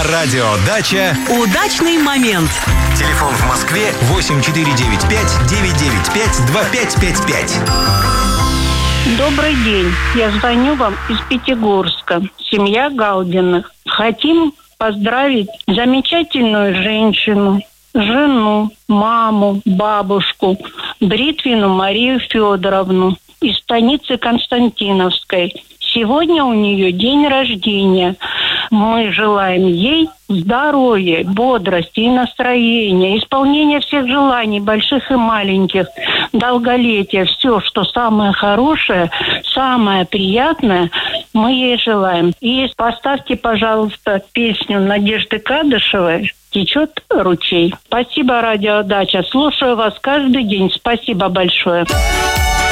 На радио «Дача» удачный момент. Телефон в Москве 8495-995-2555. Добрый день. Я звоню вам из Пятигорска. Семья Галдиных. Хотим поздравить замечательную женщину, жену, маму, бабушку, Бритвину Марию Федоровну из станицы Константиновской. Сегодня у нее день рождения. Мы желаем ей здоровья, бодрости и настроения, исполнения всех желаний, больших и маленьких, долголетия, все, что самое хорошее, самое приятное, мы ей желаем. И поставьте, пожалуйста, песню Надежды Кадышевой «Течет ручей». Спасибо, радио «Дача». Слушаю вас каждый день. Спасибо большое.